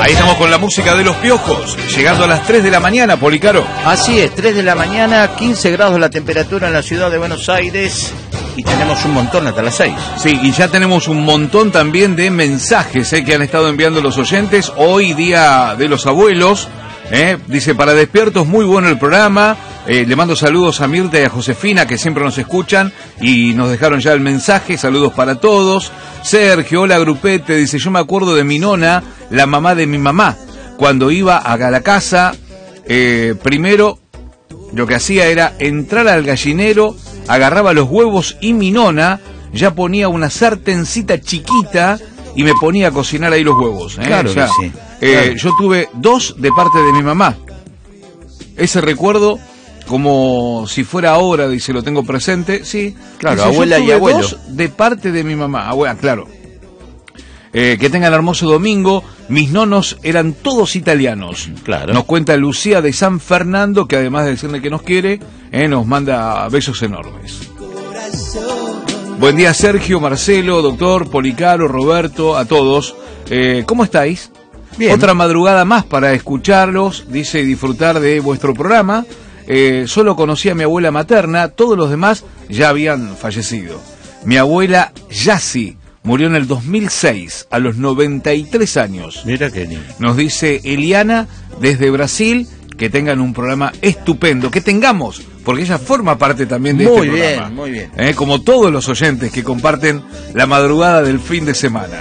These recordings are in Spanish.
Ahí estamos con la música de Los Piojos, llegando a las 3 de la mañana, Policaro. Así es, 3 de la mañana, 15 grados la temperatura en la ciudad de Buenos Aires y tenemos un montón hasta las 6. Sí, y ya tenemos un montón también de mensajes que han estado enviando los oyentes. Hoy, Día de los Abuelos, dice, para despiertos, muy bueno el programa. Le mando saludos a Mirta y a Josefina, que siempre nos escuchan y nos dejaron ya el mensaje. Saludos para todos. Sergio, hola Grupete, dice, yo me acuerdo de mi nona, la mamá de mi mamá, cuando iba a la casa, primero lo que hacía era entrar al gallinero, agarraba los huevos y mi nona ya ponía una sartencita chiquita y me ponía a cocinar ahí los huevos. Claro ya. que sí. Claro. Yo tuve 2 de parte de mi mamá. Ese recuerdo, como si fuera ahora, dice, lo tengo presente, sí. Claro, dice, abuela y abuelo. 2 de parte de mi mamá, abuela, claro. Que tengan hermoso domingo. Mis nonos eran todos italianos. Claro. Nos cuenta Lucía de San Fernando, que además de decirle que nos quiere, nos manda besos enormes. Buen día, Sergio, Marcelo, doctor, Policaro, Roberto, a todos. ¿Cómo estáis? Bien. Otra madrugada más para escucharlos, dice, y disfrutar de vuestro programa. Solo conocí a mi abuela materna, todos los demás ya habían fallecido. Mi abuela Yassi murió en el 2006, a los 93 años. Mira qué lindo. Nos dice Eliana desde Brasil, que tengan un programa estupendo, que tengamos, porque ella forma parte también de este programa. Muy bien. Como todos los oyentes que comparten la madrugada del fin de semana.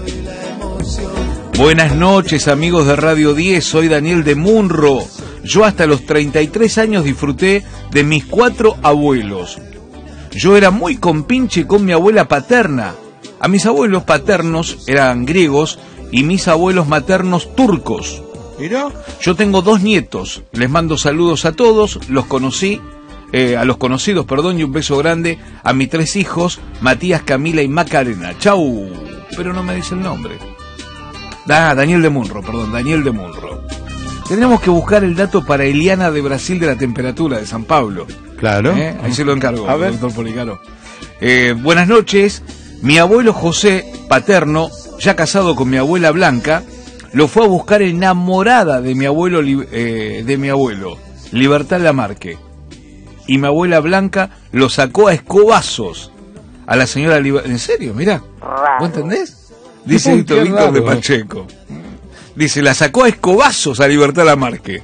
Buenas noches, amigos de Radio 10, soy Daniel de Munro. Yo hasta los 33 años disfruté de mis 4 abuelos. Yo era muy compinche con mi abuela paterna. A mis abuelos paternos eran griegos y mis abuelos maternos turcos. ¿Mira? Yo tengo 2 nietos, les mando saludos a todos, los conocí, a los conocidos, perdón, y un beso grande a mis 3 hijos, Matías, Camila y Macarena. Chau, pero no me dice el nombre. Daniel de Munro, perdón, Daniel de Munro. Tendríamos que buscar el dato para Eliana de Brasil de la temperatura de San Pablo. Claro. Ahí se lo encargo, A ver. doctor Policaro. Buenas noches. Mi abuelo José, paterno, ya casado con mi abuela Blanca, lo fue a buscar enamorada de mi abuelo, Libertad Lamarque. Y mi abuela Blanca lo sacó a escobazos a la señora Libertad. ¿En serio? Mirá. ¿Vos entendés? Dice Víctor de Pacheco. Dice, la sacó a escobazos a Libertad Lamarque.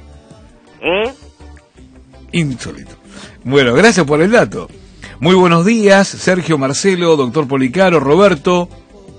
Insólito. Bueno, gracias por el dato. Muy buenos días, Sergio, Marcelo, doctor Policaro, Roberto.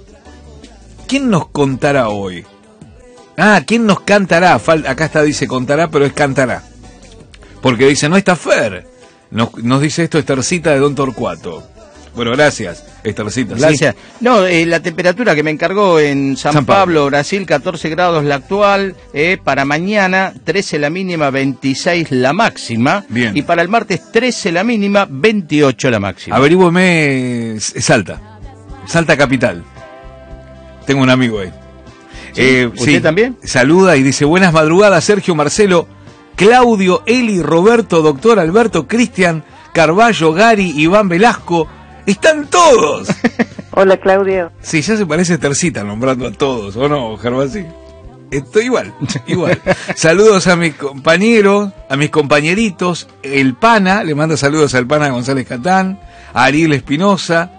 ¿Quién nos contará hoy? ¿Quién nos cantará? Acá está, dice contará, pero es cantará. Porque dice, no está Fer. Nos dice esto Estercita de Don Torcuato. Bueno, gracias, Estercita. Gracias. ¿Sí? No, la temperatura que me encargó en San Pablo, Brasil, 14 grados la actual, para mañana 13 la mínima, 26 la máxima. Bien. Y para el martes 13 la mínima, 28 la máxima. Averígüeme Salta capital. Tengo un amigo ahí. ¿Usted también? Saluda y dice, buenas madrugadas, Sergio, Marcelo, Claudio, Eli, Roberto, doctor Alberto, Cristian, Carballo, Gary, Iván Velasco. ¡Están todos! Hola, Claudio. Sí, ya se parece Tercita nombrando a todos, ¿o no, Gervasí? Estoy igual. Saludos a mis compañeros, a mis compañeritos, el Pana, le manda saludos al Pana González Catán, a Ariel Espinosa.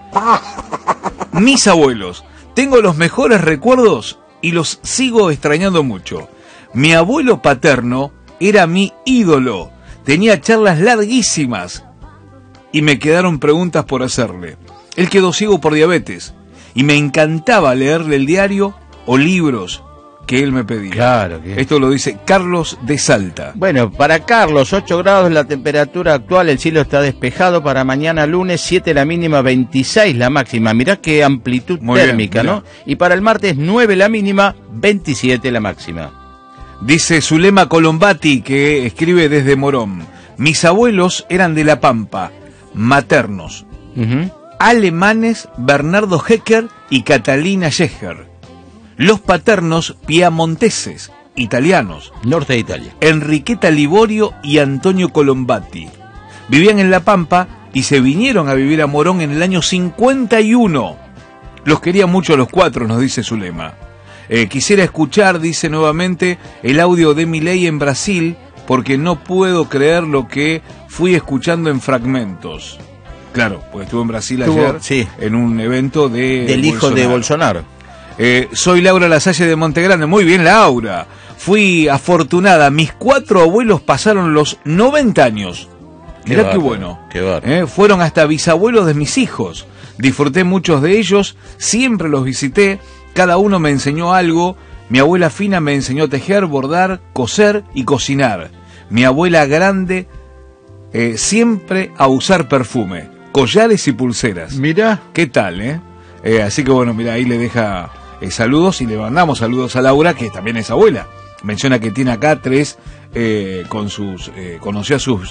Mis abuelos, tengo los mejores recuerdos y los sigo extrañando mucho. Mi abuelo paterno era mi ídolo, tenía charlas larguísimas y me quedaron preguntas por hacerle. Él quedó ciego por diabetes y me encantaba leerle el diario o libros que él me pedía. Claro que... Esto lo dice Carlos de Salta. Bueno, para Carlos, 8 grados la temperatura actual, el cielo está despejado. Para mañana lunes, 7 la mínima, 26 la máxima. Mirá qué amplitud muy térmica, bien, ¿no? Y para el martes, 9 la mínima, 27 la máxima. Dice Zulema Colombati, que escribe desde Morón. Mis abuelos eran de La Pampa, maternos, alemanes Bernardo Hecker y Catalina Jäger. Los paternos piamonteses, italianos, norte de Italia, Enriqueta Liborio y Antonio Colombati. Vivían en La Pampa y se vinieron a vivir a Morón en el año 51. Los quería mucho a los 4, nos dice Zulema. Quisiera escuchar, dice nuevamente, el audio de Milei en Brasil, porque no puedo creer lo que fui escuchando en fragmentos. Claro, porque estuvo en Brasil ayer, sí, en un evento del hijo de Bolsonaro. Soy Laura Lasalle de Montegrande. Muy bien, Laura. Fui afortunada. Mis 4 abuelos pasaron los 90 años. Mirá qué bueno. Fueron hasta bisabuelos de mis hijos. Disfruté muchos de ellos, siempre los visité, cada uno me enseñó algo. Mi abuela Fina me enseñó a tejer, bordar, coser y cocinar. Mi abuela grande siempre a usar perfume, collares y pulseras. Mirá. ¿Qué tal, así que bueno, mira, ahí le deja saludos y le mandamos saludos a Laura, que también es abuela. Menciona que tiene acá 3 conoció a sus...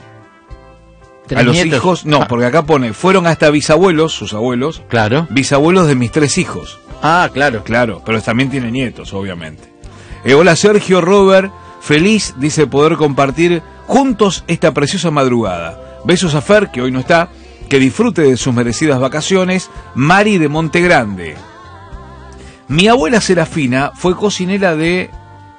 A los nietos. Hijos, no, porque acá pone, fueron hasta bisabuelos, sus abuelos, claro, bisabuelos de mis 3 hijos. Ah, claro. Claro, pero también tiene nietos, obviamente. Hola Sergio, Robert, feliz, dice, poder compartir juntos esta preciosa madrugada. Besos a Fer, que hoy no está, que disfrute de sus merecidas vacaciones. Mari de Montegrande. Mi abuela Serafina fue cocinera de...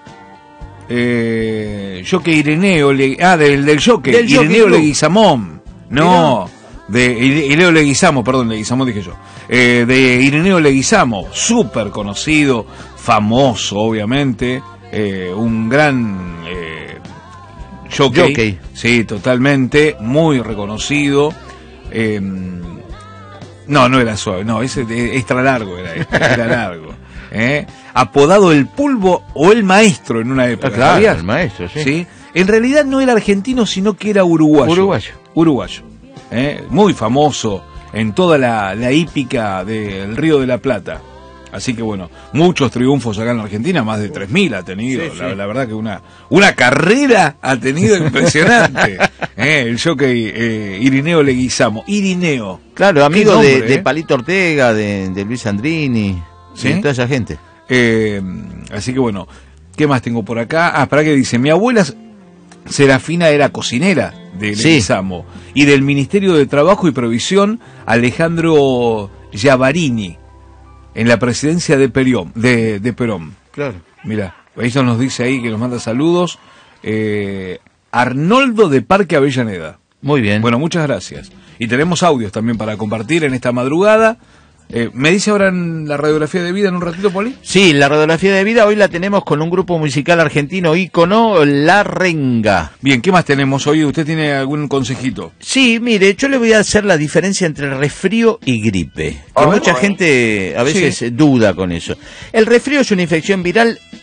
Jockey Ireneo, del Jockey, Ireneo Leguizamón. No, de Ireneo Leguizamo, perdón, Leguizamón dije yo. De Ireneo Leguizamo, súper conocido, famoso, obviamente, un gran jockey. Sí, totalmente, muy reconocido. No era suave, no, ese extra largo era largo. Apodado el Pulvo o el Maestro en una época. Claro, el Maestro, sí. En realidad no era argentino, sino que era uruguayo. Muy famoso en toda la hípica del Río de la Plata. Así que bueno, muchos triunfos acá en la Argentina, más de 3.000 ha tenido. Sí. La verdad que una carrera ha tenido impresionante. El jockey Irineo Leguizamo. Irineo. Claro, amigo nombre, de Palito Ortega, de Luis Andrini, ¿sí? De toda esa gente. Así que bueno, ¿qué más tengo por acá? Para que dice, mi abuela Serafina era cocinera de Leguizamo, y del Ministerio de Trabajo y Previsión Alejandro Giavarini en la presidencia de Perón. Claro. Mira, eso nos dice ahí que nos manda saludos. Arnoldo de Parque Avellaneda. Muy bien. Bueno, muchas gracias. Y tenemos audios también para compartir en esta madrugada. ¿Me dice ahora en la radiografía de vida en un ratito, Poli? Sí, la radiografía de vida hoy la tenemos con un grupo musical argentino ícono, La Renga. Bien, ¿qué más tenemos hoy? ¿Usted tiene algún consejito? Sí, mire, yo le voy a hacer la diferencia entre resfrío y gripe. Que mucha gente a veces duda con eso. El resfrío es una infección viral